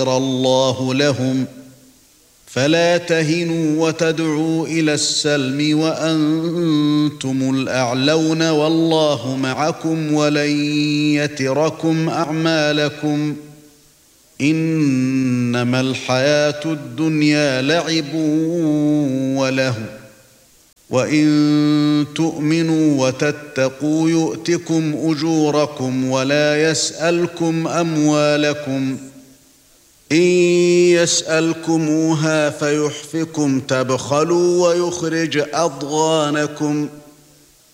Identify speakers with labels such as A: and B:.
A: الله لهم فلا تهنوا وتدعوا إلى السلم وأنتم الأعلون والله معكم ولن يتركم أعمالكم إنما الحياة الدنيا لعب ولهو وإن تؤمنوا وتتقوا يؤتكم أجوركم ولا يسألكم أموالكم إن يسألكموها فيحفكم تبخلوا ويخرج أضغانكم